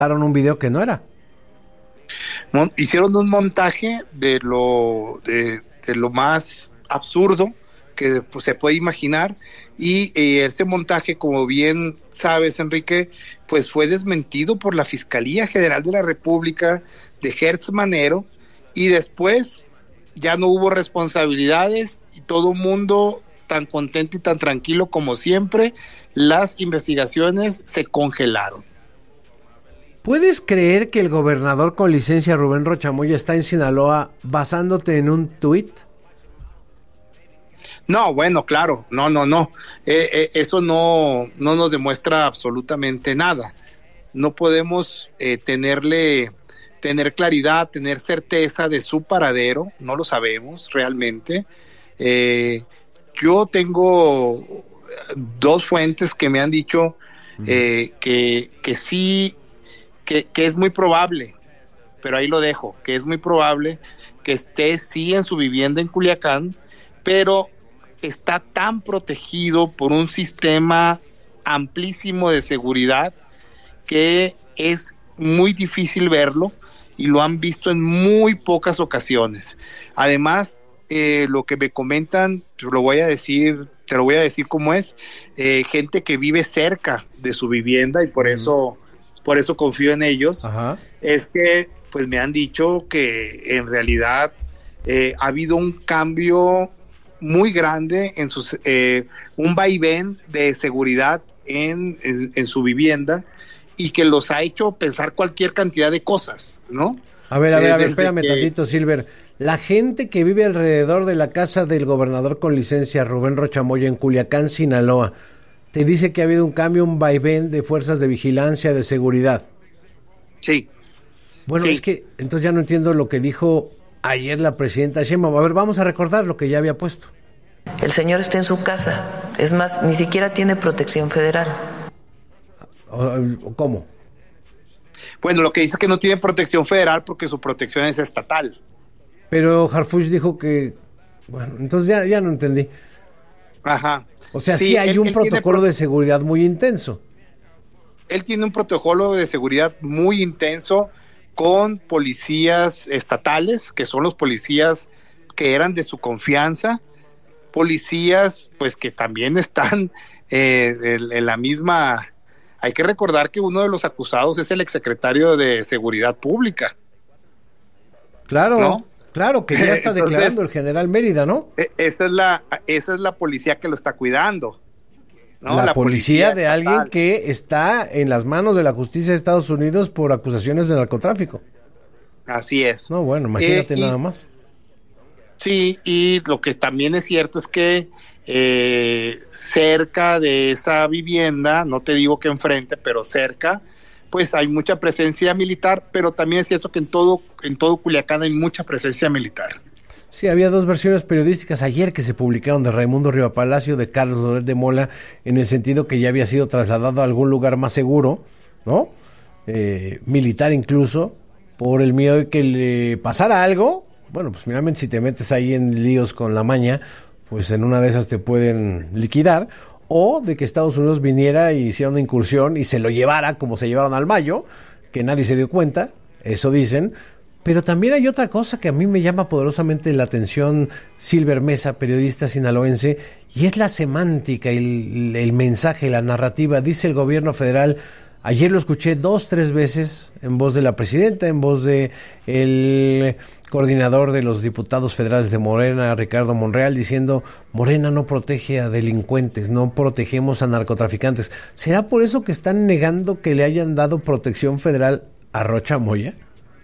un video que no era. Hicieron un montaje de lo más absurdo que pues, se puede imaginar, y ese montaje, como bien sabes, Enrique, pues fue desmentido por la Fiscalía General de la República de Hertz Manero, y después ya no hubo responsabilidades y todo el mundo tan contento y tan tranquilo como siempre. Las investigaciones se congelaron. ¿Puedes creer que el gobernador con licencia Rubén Rocha Moya está en Sinaloa basándote en un tuit? No, bueno, claro, no. Eso no nos demuestra absolutamente nada. No podemos tener claridad, tener certeza de su paradero, no lo sabemos realmente. Yo tengo dos fuentes que me han dicho que sí, que es muy probable, pero ahí lo dejo, que es muy probable que esté sí en su vivienda en Culiacán, pero está tan protegido por un sistema amplísimo de seguridad que es muy difícil verlo, y lo han visto en muy pocas ocasiones. Además, lo que me comentan, te lo voy a decir cómo es, gente que vive cerca de su vivienda, y por eso confío en ellos. Ajá. Es que pues me han dicho que en realidad ha habido un cambio muy grande en un vaivén de seguridad en su vivienda, y que los ha hecho pensar cualquier cantidad de cosas, ¿no? A ver, espérame tantito, Silver. La gente que vive alrededor de la casa del gobernador con licencia, Rubén Rocha Moya, en Culiacán, Sinaloa, te dice que ha habido un cambio, un vaivén de fuerzas de vigilancia, de seguridad. Sí. Bueno, sí. Es que entonces ya no entiendo lo que dijo ayer la presidenta Sheinbaum. A ver, vamos a recordar lo que ya había puesto. El señor está en su casa. Es más, ni siquiera tiene protección federal. ¿Cómo? Bueno, lo que dice es que no tiene protección federal porque su protección es estatal. Pero Harfuch dijo que... Bueno, entonces ya no entendí. Ajá. O sea, sí hay un protocolo de seguridad muy intenso. Él tiene un protocolo de seguridad muy intenso con policías estatales, que son los policías que eran de su confianza, policías pues que también están en la misma... Hay que recordar que uno de los acusados es el exsecretario de Seguridad Pública. Claro, ¿no? Claro, que ya está entonces, declarando el general Mérida, ¿no? Esa es la policía que lo está cuidando, ¿no? La policía de estatal. Alguien que está en las manos de la justicia de Estados Unidos por acusaciones de narcotráfico. Así es. No, bueno, imagínate nada más. Sí, y lo que también es cierto es que cerca de esa vivienda, no te digo que enfrente, pero cerca, pues hay mucha presencia militar, pero también es cierto que en todo Culiacán hay mucha presencia militar. Sí, había dos versiones periodísticas ayer que se publicaron de Raimundo Riva Palacio, de Carlos Loret de Mola, en el sentido que ya había sido trasladado a algún lugar más seguro, ¿no? Militar incluso, por el miedo de que le pasara algo. Bueno, pues finalmente si te metes ahí en líos con la maña, pues en una de esas te pueden liquidar, o de que Estados Unidos viniera y hiciera una incursión y se lo llevara como se llevaron al Mayo, que nadie se dio cuenta, eso dicen. Pero también hay otra cosa que a mí me llama poderosamente la atención, Silver Mesa, periodista sinaloense, y es la semántica, el mensaje, la narrativa. Dice el gobierno federal, ayer lo escuché 2-3 veces en voz de la presidenta, en voz de el coordinador de los diputados federales de Morena, Ricardo Monreal, diciendo, Morena no protege a delincuentes, no protegemos a narcotraficantes. ¿Será por eso que están negando que le hayan dado protección federal a Rocha Moya?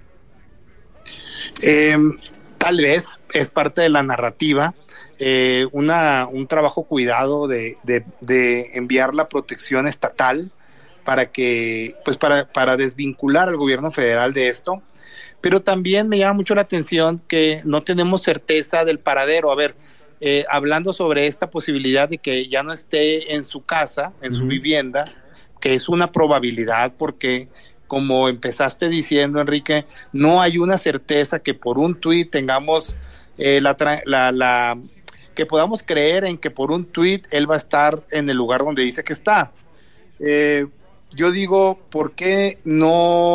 Tal vez es parte de la narrativa, un trabajo cuidado de enviar la protección estatal para que, pues para desvincular al gobierno federal de esto. Pero también me llama mucho la atención que no tenemos certeza del paradero. A ver, hablando sobre esta posibilidad de que ya no esté en su casa, en su vivienda, que es una probabilidad porque, como empezaste diciendo, Enrique, no hay una certeza que por un tuit tengamos que podamos creer en que por un tuit él va a estar en el lugar donde dice que está. Yo digo, ¿por qué no